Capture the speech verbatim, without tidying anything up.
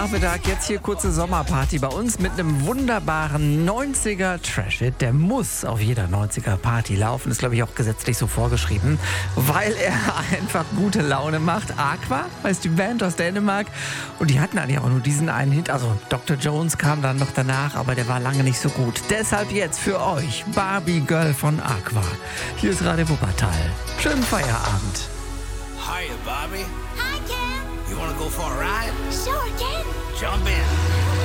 Nachmittag, jetzt hier kurze Sommerparty bei uns mit einem wunderbaren neunziger Trash-Hit. Der muss auf jeder neunziger Party laufen, ist glaube ich auch gesetzlich so vorgeschrieben, weil er einfach gute Laune macht. Aqua heißt die Band aus Dänemark und die hatten eigentlich auch nur diesen einen Hit. Also Doktor Jones kam dann noch danach, aber der war lange nicht so gut. Deshalb jetzt für euch Barbie Girl von Aqua. Hier ist Radio Wuppertal. Schönen Feierabend. Hiya, Bobby. Hi, Ken. You wanna go for a ride? Sure, Ken. Jump in.